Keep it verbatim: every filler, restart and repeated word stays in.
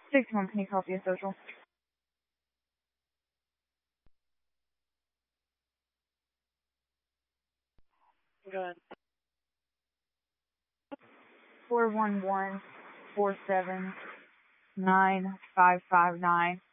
sixty-one, can you copy a social? Go ahead. four one one, four seven nine, five five nine.